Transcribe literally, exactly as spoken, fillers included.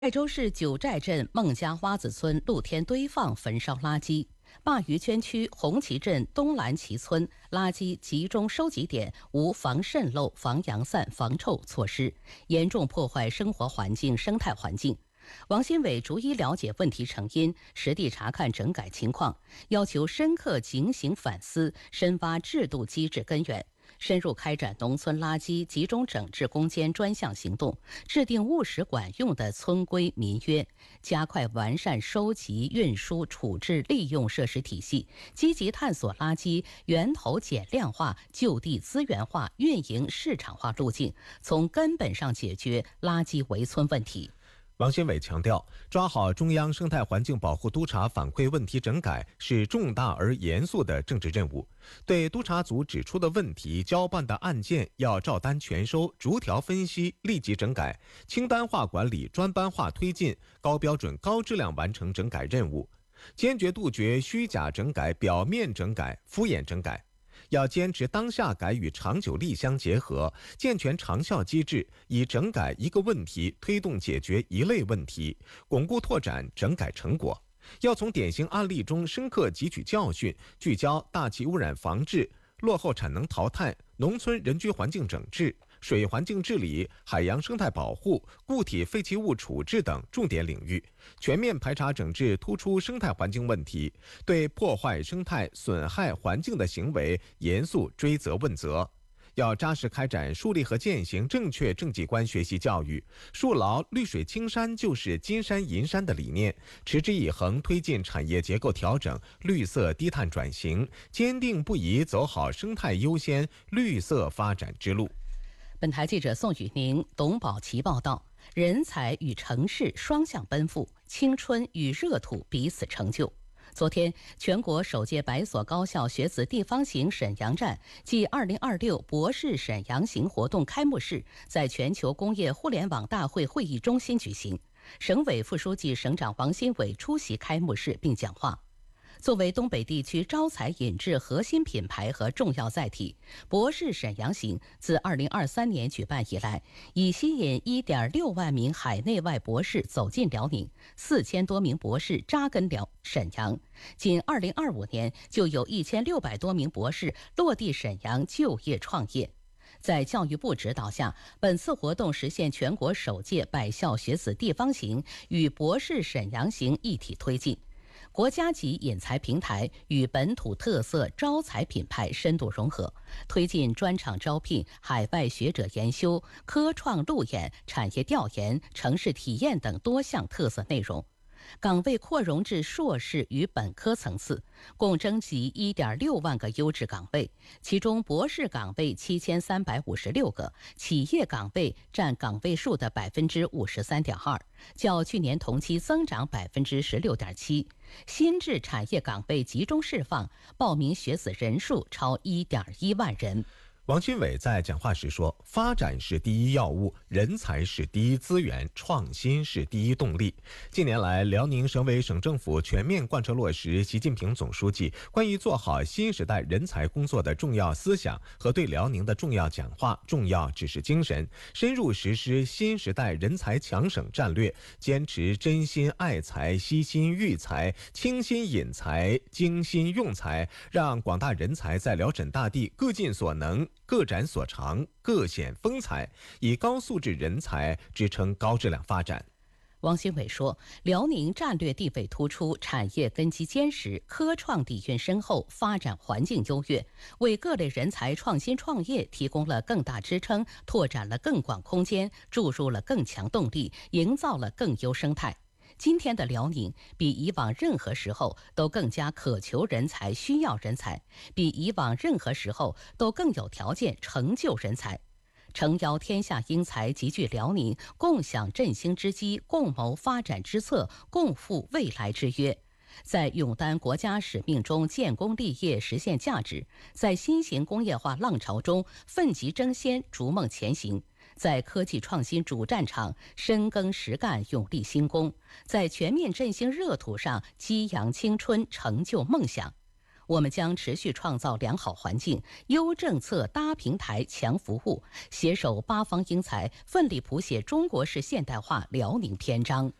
泰州市九寨镇孟家洼子村露天堆放焚烧垃圾，鲅鱼圈区红旗镇东蓝旗村垃圾集中收集点无防渗漏、防扬散、防臭措施，严重破坏生活环境、生态环境。王新伟逐一了解问题成因，实地查看整改情况，要求深刻警醒反思，深挖制度机制根源。深入开展农村垃圾集中整治攻坚专项行动，制定务实管用的村规民约，加快完善收集、运输、处置、利用设施体系，积极探索垃圾源头减量化、就地资源化、运营市场化路径，从根本上解决垃圾围村问题。 王新伟强调，抓好中央生态环境保护督察反馈问题整改是重大而严肃的政治任务，对督察组指出的问题、交办的案件要照单全收，逐条分析，立即整改，清单化管理，专班化推进，高标准、高质量完成整改任务，坚决杜绝虚假整改、表面整改、敷衍整改。要坚持当下改与长久力相结合，健全长效机制，以整改一个问题推动解决一类问题，巩固拓展整改成果。要从典型案例中深刻汲取教训，聚焦大气污染防治、落后产能淘汰、农村人居环境整治、水环境治理、海洋生态保护、固体废弃物处置等重点领域，全面排查整治突出生态环境问题，对破坏生态、损害环境的行为严肃追责问责。要扎实开展树立和践行正确政绩观学习教育，树牢绿水青山就是金山银山的理念，持之以恒推进产业结构调整、绿色低碳转型，坚定不移走好生态优先、绿色发展之路。 本台记者宋雨宁、董宝琪报道：人才与城市双向奔赴，青春与热土彼此成就。昨天，全国首届百所高校学子地方行沈阳站暨二零二六博士沈阳行活动开幕式在全球工业互联网大会会议中心举行。省委副书记、省长王新伟出席开幕式并讲话。作为东北地区招才引智核心品牌和重要载体，博士沈阳行自二零二三年举办以来，已吸引一点六万名海内外博士走进辽宁，四千多名博士扎根辽沈阳。仅二零二五年就有一千六百多名博士落地沈阳就业创业。在教育部指导下，本次活动实现全国首届百校学子地方行与博士沈阳行一体推进。国家级引才平台与本土特色招才品牌深度融合，推进专场招聘、海外学者研修、科创路演、产业调研、城市体验等多项特色内容。岗位扩容至硕士与本科层次，共征集一点六万个优质岗位，其中博士岗位七千三百五十六个，企业岗位占岗位数的百分之五十三点二，较去年同期增长百分之十六点七。新质产业岗位集中释放，报名学子人数超一点一万人。 王新伟在讲话时说，发展是第一要务，人才是第一资源，创新是第一动力。近年来，辽宁省委省政府全面贯彻落实习近平总书记关于做好新时代人才工作的重要思想和对辽宁的重要讲话、重要指示精神，深入实施新时代人才强省战略，坚持真心爱才、悉心育才、倾心引才、精心用才，让广大人才在辽沈大地各尽所能、各展所长、各显风采，以高素质人才支撑高质量发展。 王新伟说，辽宁战略地位突出，产业根基坚实，科创底蕴深厚，发展环境优越，为各类人才创新创业提供了更大支撑，拓展了更广空间，注入了更强动力，营造了更优生态。今天的辽宁比以往任何时候都更加渴求人才、需要人才，比以往任何时候都更有条件成就人才。诚邀天下英才集聚辽宁，共享振兴之机，共谋发展之策，共赴未来之约。在勇担国家使命中建功立业、实现价值，在新型工业化浪潮中奋楫争先、逐梦前行，在科技创新主战场深耕实干、勇立新功，在全面振兴热土上激扬青春、成就梦想。 我们将持续创造良好环境、优政策搭平台、强服务，携手八方英才，奋力谱写中国式现代化辽宁篇章。